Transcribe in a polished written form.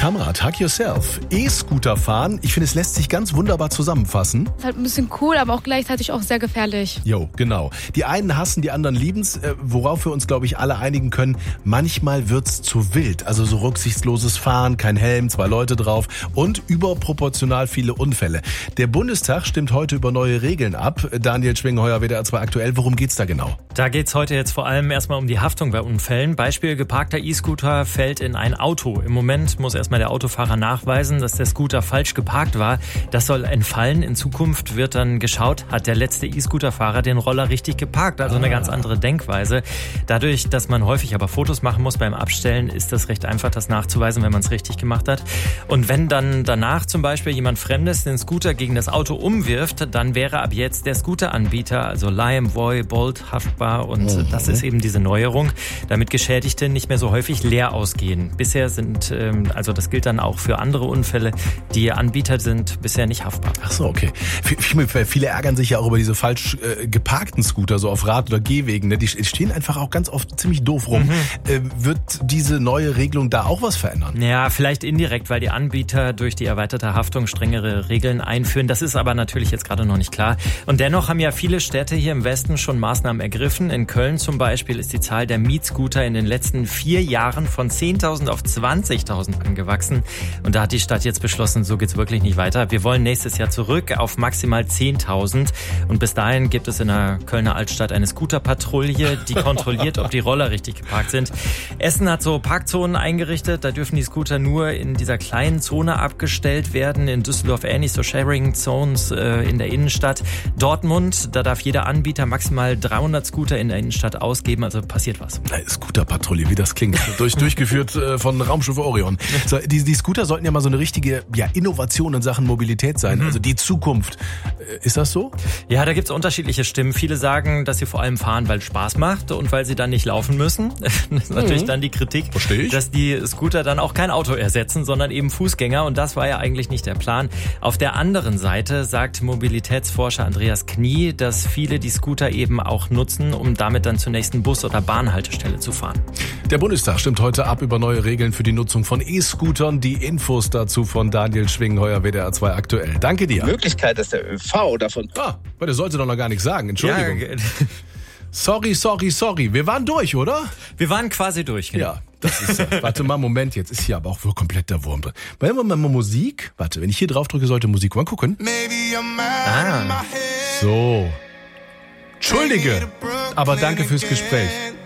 Kamrat, Hug Yourself. E-Scooter fahren, ich finde, es lässt sich ganz wunderbar zusammenfassen. Ist halt ein bisschen cool, aber auch gleichzeitig auch sehr gefährlich. Jo, genau. Die einen hassen, die anderen lieben's, worauf wir uns, glaube ich, alle einigen können. Manchmal wird's zu wild. Also so rücksichtsloses Fahren, kein Helm, 2 Leute drauf und überproportional viele Unfälle. Der Bundestag stimmt heute über neue Regeln ab. Daniel Schwingheuer, WDR 2 aktuell. Worum geht's da genau? Da geht's heute jetzt vor allem erstmal um die Haftung bei Unfällen. Beispiel, geparkter E-Scooter fällt in ein Auto. Im Moment muss erstmal der Autofahrer nachweisen, dass der Scooter falsch geparkt war. Das soll entfallen. In Zukunft wird dann geschaut, hat der letzte E-Scooter-Fahrer den Roller richtig geparkt. Also eine ganz andere Denkweise. Dadurch, dass man häufig aber Fotos machen muss beim Abstellen, ist das recht einfach, das nachzuweisen, wenn man es richtig gemacht hat. Und wenn dann danach zum Beispiel jemand Fremdes den Scooter gegen das Auto umwirft, dann wäre ab jetzt der Scooteranbieter, also Lime, Voi, Bolt, haftbar. Und das ist eben diese Neuerung, damit Geschädigte nicht mehr so häufig leer ausgehen. Bisher sind, also das gilt dann auch für andere Unfälle, die Anbieter sind bisher nicht haftbar. Ach so, okay. Viele ärgern sich ja auch über diese falsch geparkten Scooter, so auf Rad- oder Gehwegen. Ne? Die stehen einfach auch ganz oft ziemlich doof rum. Wird diese neue Regelung da auch was verändern? Ja, vielleicht indirekt, weil die Anbieter durch die erweiterte Haftung strengere Regeln einführen. Das ist aber natürlich jetzt gerade noch nicht klar. Und dennoch haben ja viele Städte hier im Westen schon Maßnahmen ergriffen. In Köln zum Beispiel ist die Zahl der Mietscooter in den letzten 4 Jahren von 10.000 auf 20.000 angewachsen. Und da hat die Stadt jetzt beschlossen, so geht's wirklich nicht weiter. Wir wollen nächstes Jahr zurück auf maximal 10.000. Und bis dahin gibt es in der Kölner Altstadt eine Scooterpatrouille, die kontrolliert, ob die Roller richtig geparkt sind. Essen hat so Parkzonen eingerichtet. Da dürfen die Scooter nur in dieser kleinen Zone abgestellt werden. In Düsseldorf ähnlich, so Sharing Zones in der Innenstadt. Dortmund, da darf jeder Anbieter maximal 300 Scooter in der Innenstadt ausgeben. Also passiert was. Scooterpatrouille, wie das klingt. Durchgeführt von Raumschiff Orion. So, die Scooter sollten ja mal so eine richtige Innovation in Sachen Mobilität sein. Also die Zukunft. Ist das so? Ja, da gibt's unterschiedliche Stimmen. Viele sagen, dass sie vor allem fahren, weil es Spaß macht und weil sie dann nicht laufen müssen. Das ist natürlich dann die Kritik, dass die Scooter dann auch kein Auto ersetzen, sondern eben Fußgänger. Und das war ja eigentlich nicht der Plan. Auf der anderen Seite sagt Mobilitätsforscher Andreas Knie, dass viele die Scooter eben auch nutzen, um damit dann zur nächsten Bus- oder Bahnhaltestelle zu fahren. Der Bundestag stimmt heute ab über neue Regeln für die Nutzung von E-Scootern. Die Infos dazu von Daniel Schwingheuer, WDR 2 aktuell. Danke dir. Die Möglichkeit, dass der ÖV davon... Aber der sollte doch noch gar nichts sagen. Entschuldigung. Ja, Sorry. Wir waren durch, oder? Wir waren quasi durch, genau. Ja, das ist ja. Warte mal, Moment, jetzt ist hier aber auch wohl komplett der Wurm drin. Wollen wir mal Musik? Warte, wenn ich hier drauf drücke, sollte Musik. Mal gucken. So. Entschuldige, aber danke fürs Gespräch.